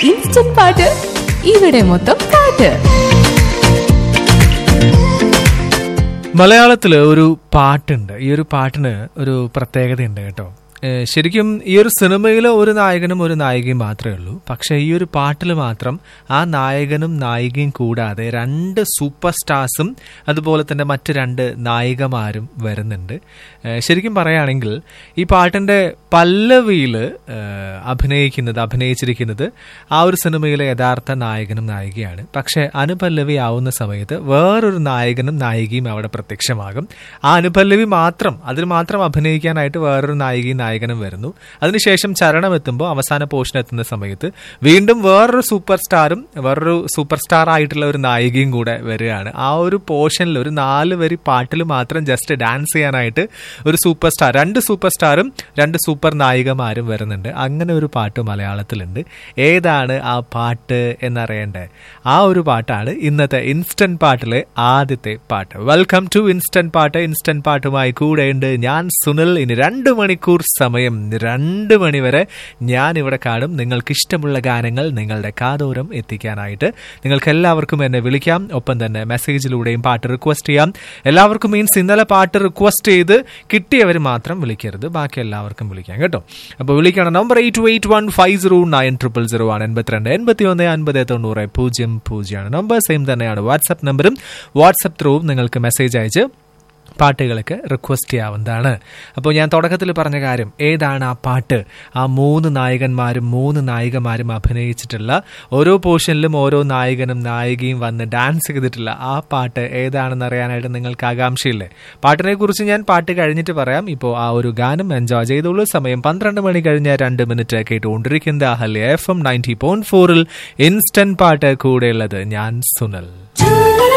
Instant പാട്ട് ഇവിടെ മൊത്തം പാട്ട്. മലയാളത്തില് ഒരു പാട്ടുണ്ട്. ഈ ഒരു പാട്ടിന് ഒരു പ്രത്യേകതയുണ്ട് കേട്ടോ. ശരിക്കും ഈ ഒരു സിനിമയിൽ ഒരു നായകനും ഒരു നായികയും മാത്രമേ ഉള്ളൂ. പക്ഷെ ഈ ഒരു പാട്ടിൽ മാത്രം ആ നായകനും നായികയും കൂടാതെ 2 സൂപ്പർ സ്റ്റാർസും അതുപോലെ തന്നെ മറ്റ് 2 നായികമാരും വരുന്നുണ്ട്. ശരിക്കും പറയുകയാണെങ്കിൽ ഈ പാട്ടിന്റെ പല്ലവിയിൽ അഭിനയിച്ചിരിക്കുന്നത് ആ ഒരു സിനിമയിലെ യഥാർത്ഥ നായകനും നായികയാണ്. പക്ഷെ അനുപല്ലവി ആവുന്ന സമയത്ത് വേറൊരു നായകനും നായികയും അവിടെ പ്രത്യക്ഷമാകും. ആ അനുപല്ലവി മാത്രം, അതിൽ മാത്രം അഭിനയിക്കാനായിട്ട് വേറൊരു നായികയും നായകനും വരുന്നു. അതിനുശേഷം ചരണം എത്തുമ്പോൾ, അവസാന പോർഷൻ എത്തുന്ന സമയത്ത് വീണ്ടും വേറൊരു സൂപ്പർ സ്റ്റാർ ആയിട്ടുള്ള ഒരു നായികയും കൂടെ വരികയാണ്. ആ ഒരു പോർഷനിൽ ഒരു 4 വരി പാട്ടിൽ മാത്രം ജസ്റ്റ് ഡാൻസ് ചെയ്യാനായിട്ട് ഒരു സൂപ്പർ സ്റ്റാർ, 2 സൂപ്പർ സ്റ്റാറും 2 സൂപ്പർ നായികമാരും വരുന്നുണ്ട്. അങ്ങനെ ഒരു പാട്ട് മലയാളത്തിലുണ്ട്. ഏതാണ് ആ പാട്ട് എന്നറിയണ്ടേ? ആ ഒരു പാട്ടാണ് ഇന്നത്തെ ഇൻസ്റ്റന്റ് പാട്ടിലെ ആദ്യത്തെ പാട്ട്. വെൽക്കം ടു ഇൻസ്റ്റന്റ് പാട്ട്. ഇൻസ്റ്റന്റ് പാട്ടുമായി കൂടെയുണ്ട് ഞാൻ സുനിൽ. ഇനി 2 മണിക്കൂർ സമയം, 2 മണി വരെ ഞാൻ ഇവിടെ കാണും. നിങ്ങൾക്ക് ഇഷ്ടമുള്ള ഗാനങ്ങൾ നിങ്ങളുടെ കാതോരം എത്തിക്കാനായിട്ട് നിങ്ങൾക്ക് എല്ലാവർക്കും എന്നെ വിളിക്കാം. ഒപ്പം തന്നെ മെസ്സേജിലൂടെയും പാട്ട് റിക്വസ്റ്റ് ചെയ്യാം. എല്ലാവർക്കും മീൻസ് ഇന്നലെ പാട്ട് റിക്വസ്റ്റ് ചെയ്ത് കിട്ടിയവർ മാത്രം വിളിക്കരുത്, ബാക്കി എല്ലാവർക്കും വിളിക്കാം കേട്ടോ. അപ്പോൾ വിളിക്കണം. നമ്പർ 88150900 ആണ്. 82815090 ആണ് നമ്പർ. സെയിം തന്നെയാണ് വാട്സ്ആപ്പ് നമ്പറും. വാട്സ്ആപ്പ് ത്രൂവും നിങ്ങൾക്ക് മെസ്സേജ് അയച്ച് പാട്ടുകളൊക്കെ റിക്വസ്റ്റ് ചെയ്യാവുന്നതാണ്. അപ്പോൾ ഞാൻ തുടക്കത്തിൽ പറഞ്ഞ കാര്യം, ഏതാണ് ആ പാട്ട്? ആ 3 നായകന്മാരും 3 നായികമാരും അഭിനയിച്ചിട്ടുള്ള, ഓരോ പോർഷനിലും ഓരോ നായകനും നായികയും വന്ന് ഡാൻസ് ചെയ്തിട്ടുള്ള ആ പാട്ട് ഏതാണെന്ന് അറിയാനായിട്ട് നിങ്ങൾക്ക് ആകാംക്ഷയില്ലേ? പാട്ടിനെ കുറിച്ച് ഞാൻ പാട്ട് കഴിഞ്ഞിട്ട് പറയാം. ഇപ്പോൾ ആ ഒരു ഗാനം എൻജോയ് ചെയ്തോളൂ. സമയം 12 മണി കഴിഞ്ഞ 2 മിനിറ്റ് കേട്ടുകൊണ്ടിരിക്കുന്നത് അഹല്യ FM 90.4 ഇൻസ്റ്റന്റ് പാട്ട്. കൂടെയുള്ളത് ഞാൻ സുനിൽ.